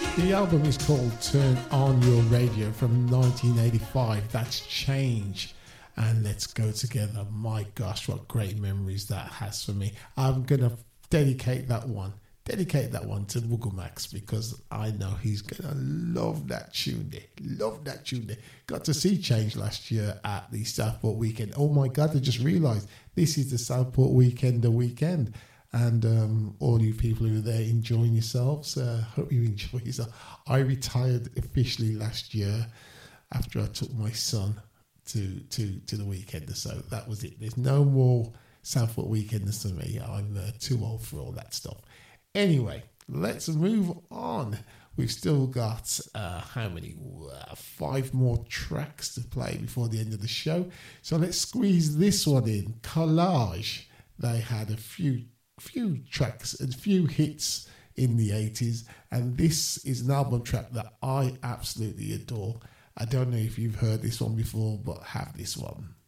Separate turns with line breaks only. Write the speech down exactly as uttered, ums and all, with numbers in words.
The album is called Turn On Your Radio from nineteen eighty-five. That's Change. And Let's Go Together. My gosh, what great memories that has for me. I'm going to dedicate that one. Dedicate that one to Woogle Max because I know he's going to love that tune there. Love that tune there. Got to see Change last year at the Southport Weekend. Oh my God, I just realised this is the Southport Weekend the weekend. And um, all you people who are there enjoying yourselves, uh, hope you enjoy yourself. I retired officially last year after I took my son to to to the Weekender, so that was it. There's no more Southport Weekenders for me. I'm uh, too old for all that stuff. Anyway, let's move on. We've still got uh, how many? Uh, five more tracks to play before the end of the show. So let's squeeze this one in. Collage. They had a few. few tracks and few hits in the eighties, and this is an album track that I absolutely adore. I don't know if you've heard this one before, but have this one.